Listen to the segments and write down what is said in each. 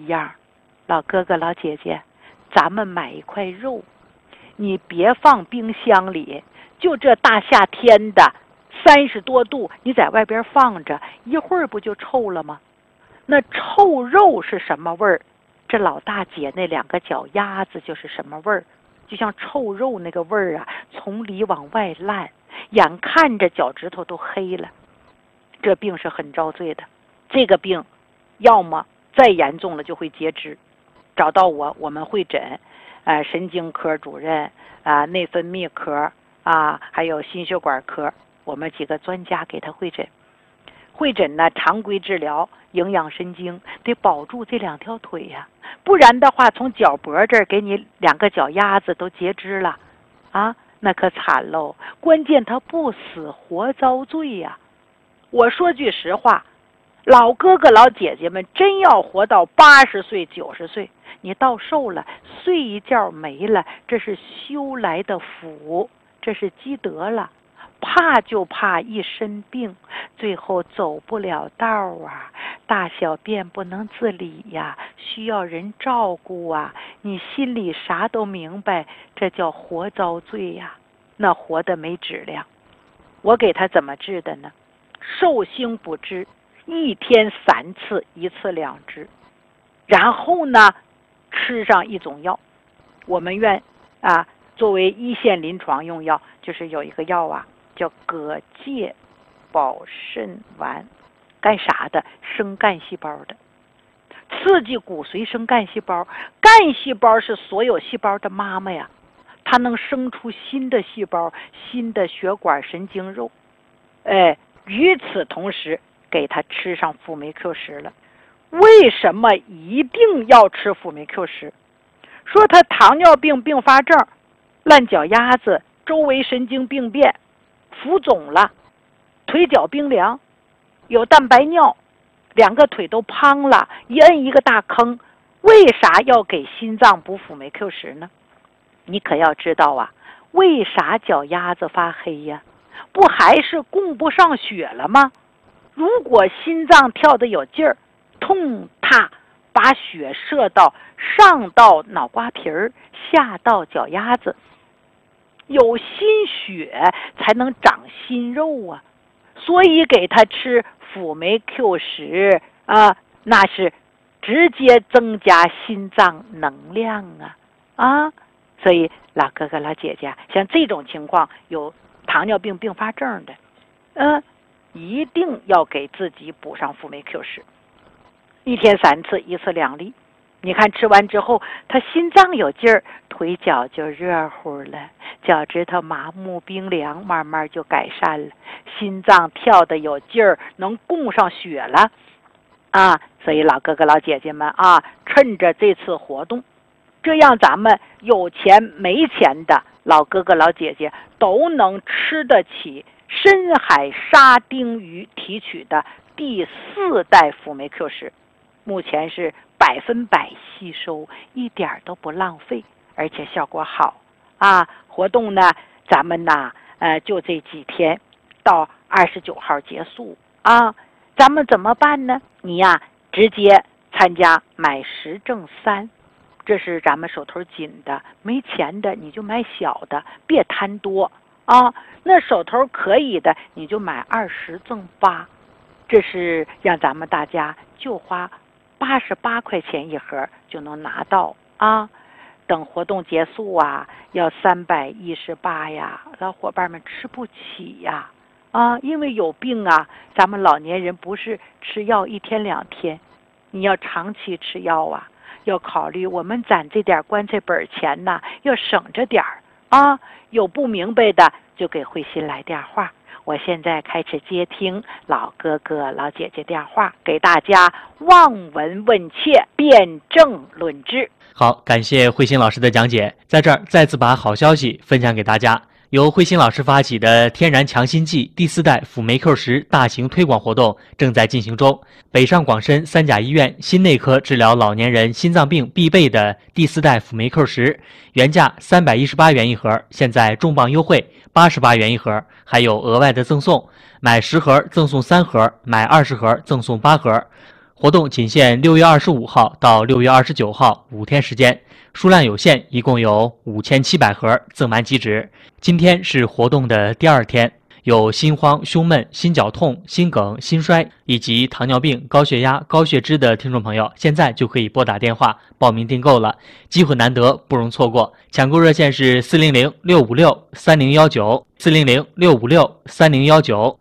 一样。老哥哥老姐姐，咱们买一块肉，你别放冰箱里，就这大夏天的30多度，你在外边放着，一会儿不就臭了吗？那臭肉是什么味儿？这老大姐那2个脚丫子就是什么味儿？就像臭肉那个味儿啊，从里往外烂，眼看着脚趾头都黑了。这病是很遭罪的，这个病要么再严重了就会截肢。找到我们会诊，神经科主任内分泌科还有心血管科，我们几个专家给他会诊。会诊呢，常规治疗，营养神经，得保住这2条腿呀，不然的话，从脚脖这儿给你2个脚丫子都截肢了，那可惨喽！关键他不死，活遭罪呀。我说句实话，老哥哥老姐姐们真要活到80岁90岁，你到寿了，睡一觉没了，这是修来的福，这是积德了。怕就怕一身病，最后走不了道啊，大小便不能自理呀，需要人照顾啊，你心里啥都明白，这叫活遭罪呀，那活得没质量。我给他怎么治的呢？寿星补之，1天3次，1次2支，然后呢吃上一种药，我们院作为1线临床用药，就是有一个药叫蛤介保肾丸，干啥的？生干细胞的，刺激骨髓生干细胞。干细胞是所有细胞的妈妈呀，它能生出新的细胞，新的血管神经肉。与此同时给他吃上辅酶 Q10了。为什么一定要吃辅酶 Q10？ 说他糖尿病并发症，烂脚丫子，周围神经病变，浮肿了，腿脚冰凉，有蛋白尿，2个腿都胖了，一摁一个大坑。为啥要给心脏补辅酶 Q10 呢？你可要知道为啥脚丫子发黑呀？不还是供不上血了吗？如果心脏跳得有劲儿，痛踏把血射到上到脑瓜皮儿，下到脚丫子，有心血才能长心肉啊。所以给他吃辅酶 Q10那是直接增加心脏能量所以老哥哥老姐姐，像这种情况有糖尿病并发症的，一定要给自己补上辅酶 Q10， 1天3次，1次2粒。你看吃完之后，他心脏有劲儿，腿脚就热乎了，脚趾头麻木冰凉，慢慢就改善了，心脏跳得有劲儿，能供上血了所以老哥哥老姐姐们趁着这次活动，这样咱们有钱没钱的老哥哥老姐姐都能吃得起深海沙丁鱼提取的第4代辅酶 Q10， 目前是100%吸收，一点都不浪费，而且效果好活动呢，咱们就这几天到29号结束咱们怎么办呢？你直接参加买10赠3，这是咱们手头紧的，没钱的你就买小的，别贪多那手头可以的你就买20赠8，这是让咱们大家就花88块钱一盒就能拿到等活动结束要318呀，老伙伴们吃不起呀因为有病咱们老年人不是吃药1天2天，你要长期吃药要考虑我们攒这点棺材本钱要省着点有不明白的就给慧心来电话，我现在开始接听老哥哥老姐姐电话，给大家望闻问切，辩证论治。 好，感谢慧心老师的讲解，在这儿再次把好消息分享给大家。由慧心老师发起的天然强心剂第4代辅酶 Q10大型推广活动正在进行中。北上广深3甲医院心内科治疗老年人心脏病必备的第4代辅酶 Q10，原价318元一盒，现在重磅优惠88元一盒，还有额外的赠送，买10盒赠送3盒，买20盒赠送8盒。 活动仅限6月25号到6月29号5天时间，数量有限，一共有5700盒，赠完即止。今天是活动的第2天，有心慌、胸闷、心绞痛、心梗、心衰以及糖尿病、高血压、高血脂的听众朋友，现在就可以拨打电话报名订购了，机会难得，不容错过。抢购热线是400-656-3019，400-656-3019。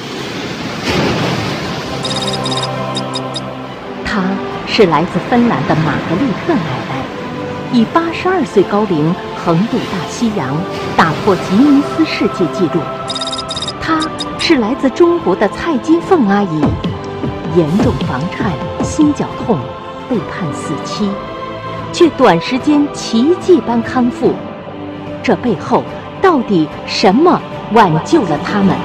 她是来自芬兰的玛格丽特奶奶，以82岁高龄横渡大西洋，打破吉尼斯世界纪录。她是来自中国的蔡金凤阿姨，严重房颤、心绞痛，被判死期，却短时间奇迹般康复。这背后到底什么挽救了他们？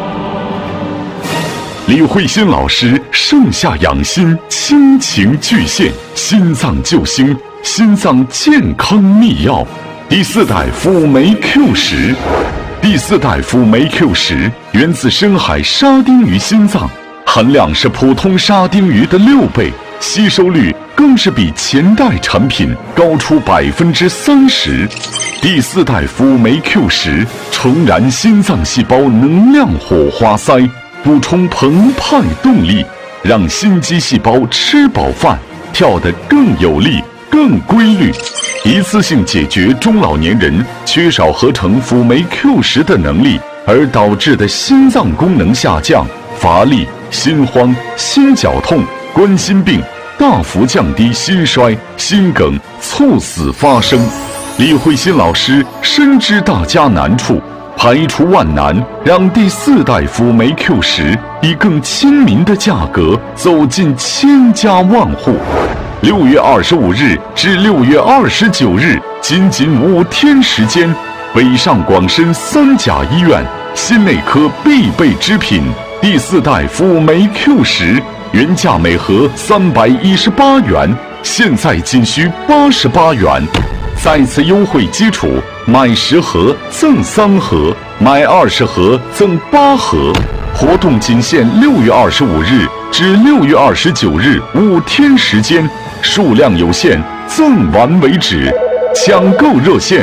李慧欣老师盛夏养心亲情巨献心脏救星、心脏健康秘药，第4代辅酶 Q10。第4代辅酶 Q10源自深海沙丁鱼心脏，含量是普通沙丁鱼的6倍，吸收率更是比前代产品高出30%。第4代辅酶 Q10重燃心脏细胞能量火花塞，补充澎湃动力，让心肌细胞吃饱饭，跳得更有力、更规律，一次性解决中老年人缺少合成辅酶 Q10的能力而导致的心脏功能下降、乏力、心慌、心绞痛、冠心病，大幅降低心衰、心梗、猝死发生。李慧欣老师深知大家难处，排除万难，让第4代辅酶 Q10以更亲民的价格走进千家万户。6月25日至6月29日，仅5天时间，北上广深3甲医院心内科必备之品第4代辅酶 Q10，原价每盒318元，现在仅需88元。再次优惠基础，买10盒赠3盒，买20盒赠8盒。活动仅限6月25日至6月29日5天时间，数量有限，赠完为止。抢购热线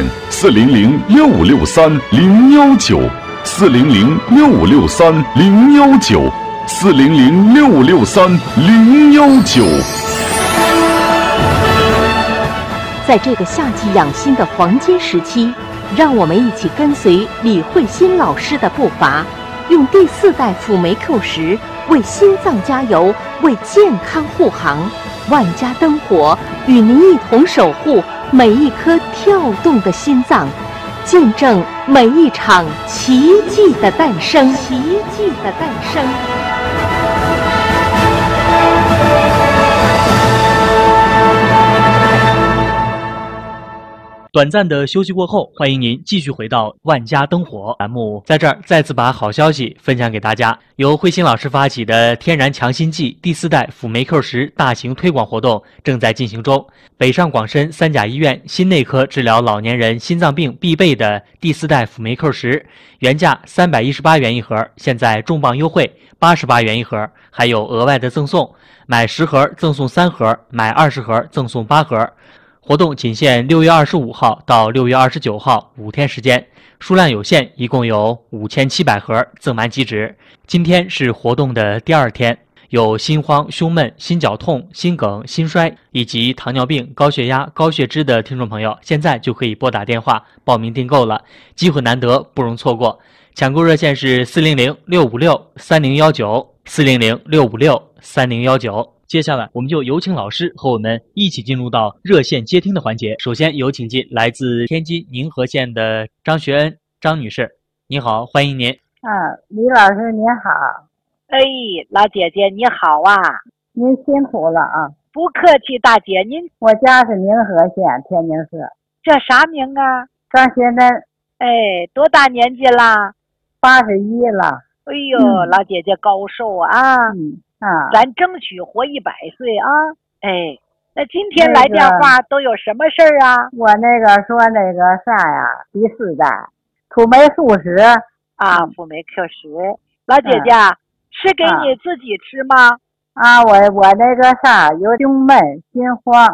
：400-663-019，400-663-019，400-663-019。 在这个夏季养心的黄金时期，让我们一起跟随李慧欣老师的步伐，用第4代辅酶 Q10为心脏加油，为健康护航。万家灯火与您一同守护每一颗跳动的心脏，见证每一场奇迹的诞生。奇迹的诞生。 短暂的休息过后，欢迎您继续回到万家灯火栏目，在这儿再次把好消息分享给大家。由慧欣老师发起的天然强心剂第4代辅酶 Q10大型推广活动正在进行中。北上广深3甲医院心内科治疗老年人心脏病必备的第4代辅酶 Q10，原价318元一盒，现在重磅优惠88元一盒，还有额外的赠送，买10盒赠送3盒，买20盒赠送8盒。活动仅限6月25号到6月29号5天时间，数量有限，一共有5700盒，赠完即止。今天是活动的第2天，有心慌、胸闷、心绞痛、心梗、心衰以及糖尿病、高血压、高血脂的听众朋友，现在就可以拨打电话报名订购了，机会难得，不容错过。抢购热线是400-656-3019，400-656-3019。接下来我们就有请老师和我们一起进入到热线接听的环节。首先有请进来自天津宁河县的张学恩张女士，你好，欢迎您。 李老师您好。 哎，老姐姐你好啊！ 您辛苦了啊！ 不客气，大姐您。 我家是宁河县天津市。 这啥名啊？ 张学珍。 哎，多大年纪啦 ？81了。 哎呦，老姐姐高寿啊！咱争取活100岁啊！哎，那今天来电话都有什么事儿啊？ 我说啥呀？第4代辅酶素食啊，辅酶 Q10。老姐姐，是给你自己吃吗？ 啊，我那个啥有胸闷、心慌。